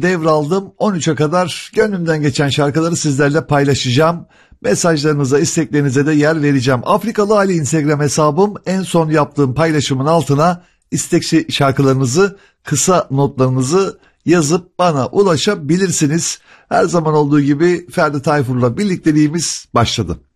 devraldım. 13'e kadar gönlümden geçen şarkıları sizlerle paylaşacağım. Mesajlarınıza, isteklerinize de yer vereceğim. Afrikalı Ali Instagram hesabım. En son yaptığım paylaşımın altına istek şarkılarınızı, kısa notlarınızı yazıp bana ulaşabilirsiniz. Her zaman olduğu gibi Ferdi Tayfur'la birlikteliğimiz başladı.